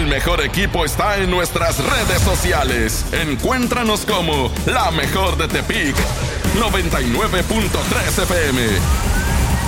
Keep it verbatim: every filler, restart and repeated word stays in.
mejor equipo está en nuestras redes sociales. Encuéntranos como La Mejor de Tepic noventa y nueve punto tres F M.